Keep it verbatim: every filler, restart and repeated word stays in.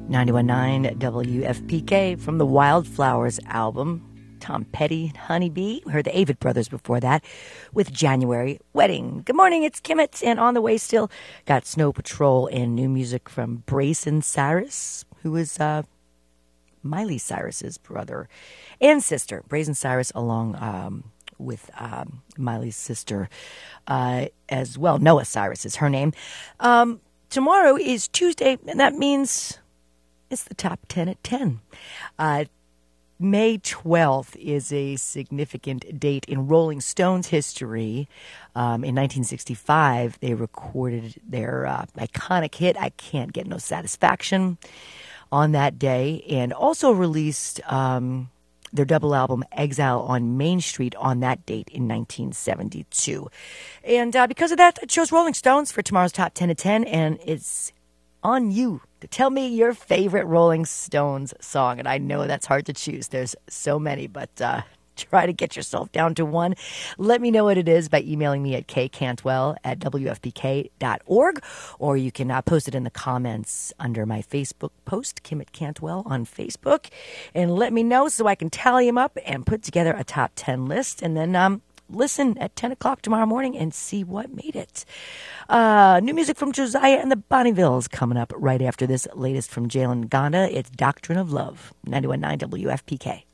ninety-one point nine W F P K from the Wildflowers album. Tom Petty, Honeybee. We heard the Avett Brothers before that with January Wedding. Good morning, it's Kimmett, and on the way still got Snow Patrol and new music from Brazen Cyrus, who is uh, Miley Cyrus's brother and sister. Brazen Cyrus along um, with um, Miley's sister uh, as well. Noah Cyrus is her name. Um, tomorrow is Tuesday, and that means it's the top ten at ten. Uh, May twelfth is a significant date in Rolling Stones history. Um, in nineteen sixty-five, they recorded their uh, iconic hit, I Can't Get No Satisfaction, on that day, and also released um, their double album, Exile on Main Street, on that date in nineteen seventy-two. And uh, because of that, I chose Rolling Stones for tomorrow's Top ten at ten, and it's on you to tell me your favorite Rolling Stones song. And I know that's hard to choose. There's so many, but uh, try to get yourself down to one. Let me know what it is by emailing me at k cantwell at w f p k dot org, or you can uh, post it in the comments under my Facebook post, Kimmett Cantwell on Facebook, and let me know so I can tally them up and put together a top ten list, and then um, listen at ten o'clock tomorrow morning and see what made it. Uh, new music from Josiah and the Bonnevilles coming up right after this latest from Jalen Gonda. It's Doctrine of Love, ninety-one point nine W F P K.